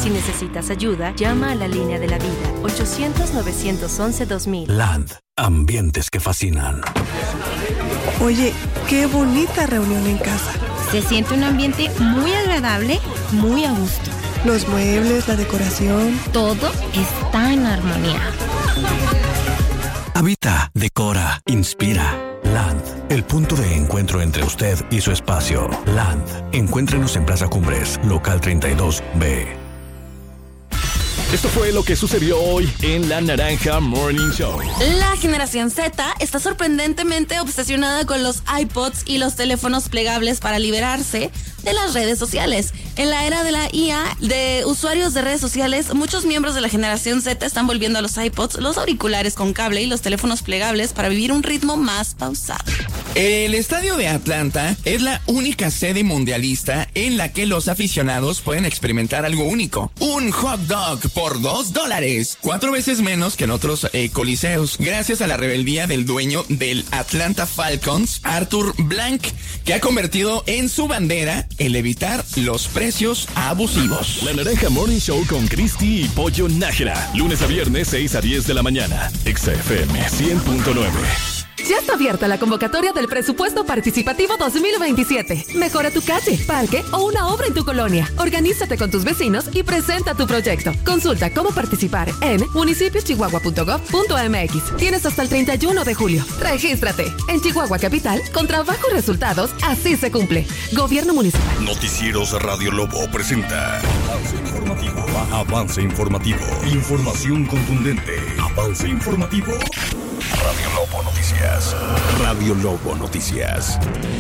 Si necesitas ayuda, llama a la línea de la vida, 800-911-2000. Land, ambientes que fascinan. Oye, qué bonita reunión en casa. Se siente un ambiente muy agradable, muy a gusto. Los muebles, la decoración. Todo está en armonía. Habita, decora, inspira. Land, el punto de encuentro entre usted y su espacio. Land, encuéntrenos en Plaza Cumbres, local 32B. Esto fue lo que sucedió hoy en La Naranja Morning Show. La generación Z está sorprendentemente obsesionada con los iPods y los teléfonos plegables para liberarse de las redes sociales. En la era de la IA, de usuarios de redes sociales, muchos miembros de la generación Z están volviendo a los iPods, los auriculares con cable y los teléfonos plegables para vivir un ritmo más pausado. El estadio de Atlanta es la única sede mundialista en la que los aficionados pueden experimentar algo único. Un hot dog por $2, 4 veces menos que en otros coliseos, gracias a la rebeldía del dueño del Atlanta Falcons, Arthur Blank, que ha convertido en su bandera el evitar los precios abusivos. La Naranja Morning Show con Cristi y Pollo Nájera, lunes a viernes 6 a 10 de la mañana, XFM 100.9. Ya está abierta la convocatoria del Presupuesto Participativo 2027. Mejora tu calle, parque o una obra en tu colonia. Organízate con tus vecinos y presenta tu proyecto. Consulta cómo participar en municipiochihuahua.gov.mx. Tienes hasta el 31 de julio. Regístrate. En Chihuahua Capital, con trabajo y resultados, así se cumple. Gobierno Municipal. Noticieros Radio Lobo presenta Avance Informativo. Avance Informativo. Información contundente. Avance Informativo. Radio Lobo Noticias. Radio Lobo Noticias.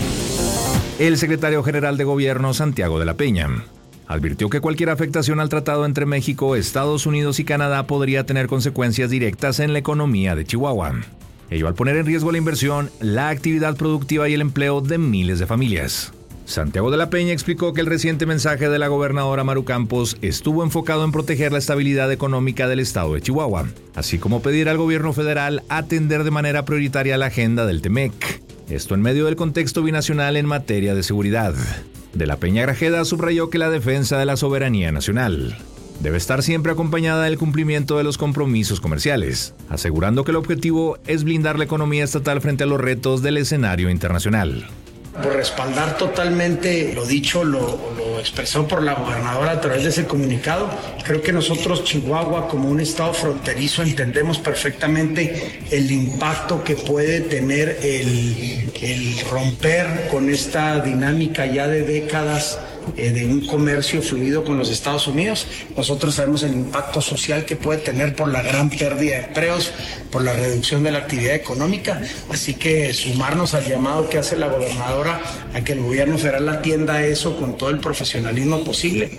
El secretario general de Gobierno, Santiago de la Peña, advirtió que cualquier afectación al tratado entre México, Estados Unidos y Canadá podría tener consecuencias directas en la economía de Chihuahua. Ello al poner en riesgo la inversión, la actividad productiva y el empleo de miles de familias. Santiago de la Peña explicó que el reciente mensaje de la gobernadora Maru Campos estuvo enfocado en proteger la estabilidad económica del estado de Chihuahua, así como pedir al gobierno federal atender de manera prioritaria la agenda del TEMEC. Esto en medio del contexto binacional en materia de seguridad. De la Peña Grajeda subrayó que la defensa de la soberanía nacional debe estar siempre acompañada del cumplimiento de los compromisos comerciales, asegurando que el objetivo es blindar la economía estatal frente a los retos del escenario internacional. Por respaldar totalmente lo dicho, lo expresó por la gobernadora a través de ese comunicado. Creo que nosotros, Chihuahua, como un estado fronterizo, entendemos perfectamente el impacto que puede tener el romper con esta dinámica ya de décadas de un comercio fluido con los Estados Unidos. Nosotros sabemos el impacto social que puede tener por la gran pérdida de empleos, por la reducción de la actividad económica, así que sumarnos al llamado que hace la gobernadora a que el gobierno federal atienda eso con todo el profesionalismo posible.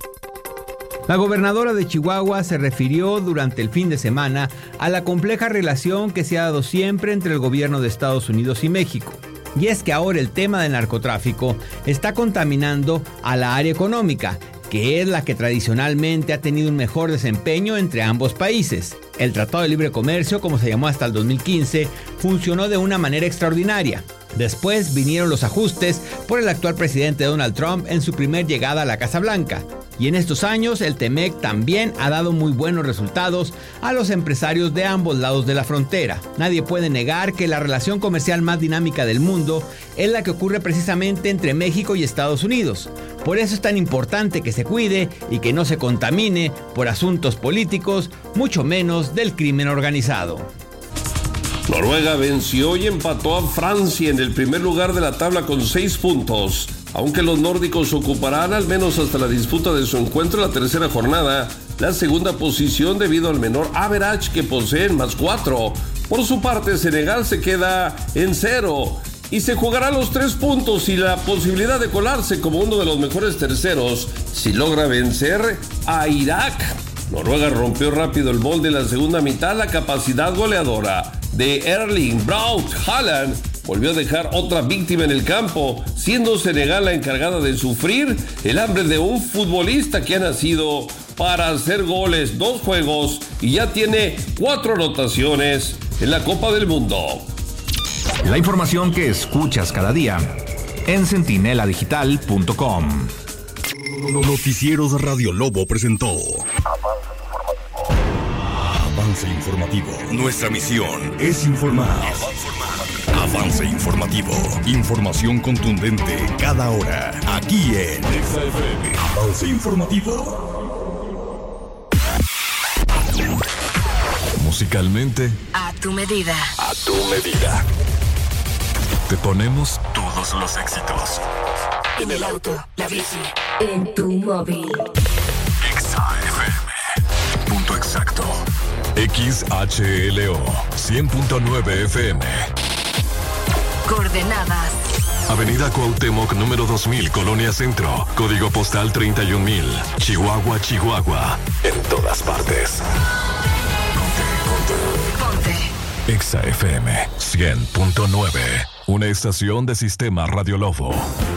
La gobernadora de Chihuahua se refirió durante el fin de semana a la compleja relación que se ha dado siempre entre el gobierno de Estados Unidos y México. Y es que ahora el tema del narcotráfico está contaminando a la área económica, que es la que tradicionalmente ha tenido un mejor desempeño entre ambos países. El Tratado de Libre Comercio, como se llamó hasta el 2015, funcionó de una manera extraordinaria. Después vinieron los ajustes por el actual presidente Donald Trump en su primer llegada a la Casa Blanca. Y en estos años el TEMEC también ha dado muy buenos resultados a los empresarios de ambos lados de la frontera. Nadie puede negar que la relación comercial más dinámica del mundo es la que ocurre precisamente entre México y Estados Unidos. Por eso es tan importante que se cuide y que no se contamine por asuntos políticos, mucho menos del crimen organizado. Noruega venció y empató a Francia en el primer lugar de la tabla con 6 puntos. Aunque los nórdicos ocuparán, al menos hasta la disputa de su encuentro en la tercera jornada, la segunda posición debido al menor average que poseen, más 4. Por su parte, Senegal se queda en 0 y se jugará los 3 puntos y la posibilidad de colarse como uno de los mejores terceros si logra vencer a Irak. Noruega rompió rápido el molde en la segunda mitad. La capacidad goleadora de Erling Braut Haaland volvió a dejar otra víctima en el campo, siendo Senegal la encargada de sufrir el hambre de un futbolista que ha nacido para hacer goles. 2 juegos y ya tiene 4 anotaciones en la Copa del Mundo. La información que escuchas cada día en centineladigital.com. Noticieros Radio Lobo presentó Avance Informativo. Nuestra misión es informar. Avance Informativo. Información contundente cada hora. Aquí en XFM. Avance Informativo. Musicalmente, A tu medida. a tu medida. Te ponemos todos los éxitos. En el auto, la bici, en tu móvil. XFM. Punto exacto. XHLO 100.9 FM. Coordenadas. Avenida Cuauhtémoc, número 2000, Colonia Centro. Código postal 31000. Chihuahua, Chihuahua. En todas partes. Ponte. XFM 100.9. Una estación de Sistema Radio Lobo.